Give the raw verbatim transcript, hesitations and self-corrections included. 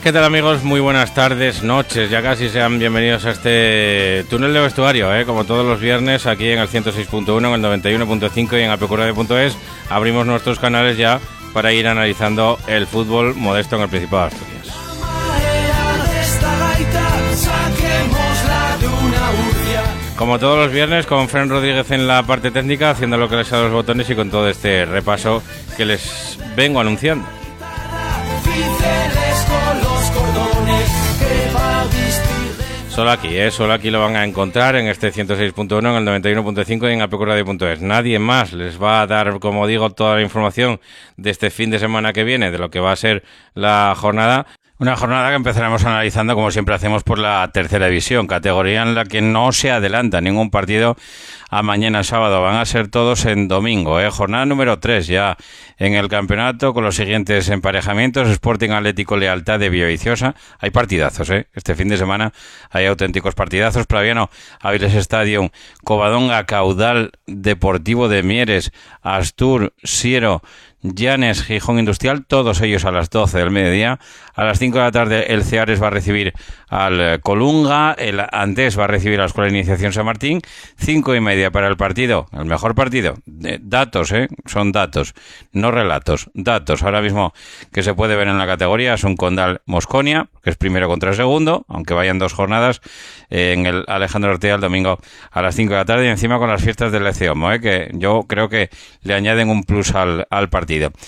¿Qué tal, amigos? Muy buenas tardes, noches, ya casi sean bienvenidos a este túnel de vestuario, ¿eh? Como todos los viernes aquí en el ciento seis punto uno, en el noventa y uno punto cinco y en apecuradio punto es abrimos nuestros canales ya para ir analizando el fútbol modesto en el Principado de Asturias. Como todos los viernes, con Fran Rodríguez en la parte técnica, haciendo lo que les ha dado los botones y con todo este repaso que les vengo anunciando. Solo aquí, ¿eh? Solo aquí lo van a encontrar en este ciento seis punto uno, en el noventa y uno punto cinco y en apecuradio punto es. Nadie más les va a dar, como digo, toda la información de este fin de semana que viene, de lo que va a ser la jornada. Una jornada que empezaremos analizando, como siempre hacemos, por la tercera división, categoría en la que no se adelanta ningún partido a mañana sábado. Van a ser todos en domingo, ¿eh? Jornada número tres ya en el campeonato, con los siguientes emparejamientos: Sporting Atlético Lealtad de Villaviciosa. Hay partidazos, ¿eh? Este fin de semana hay auténticos partidazos. Praviano, Aviles Stadium, Covadonga, Caudal Deportivo de Mieres, Astur, Siero, Llanes, Gijón Industrial, todos ellos a las doce del mediodía. A las cinco de la tarde el Ceares va a recibir al Colunga, el Andés va a recibir a la Escuela de Iniciación San Martín. Cinco y media para el partido, el mejor partido. De datos, ¿eh? Son datos, no relatos, datos. Ahora mismo que se puede ver en la categoría es un Condal Mosconia, que es primero contra el segundo, aunque vayan dos jornadas, eh, en el Alejandro Ortega el domingo a las cinco de la tarde, y encima con las fiestas del Lecce Homo, ¿eh? Que yo creo que le añaden un plus al, al partido.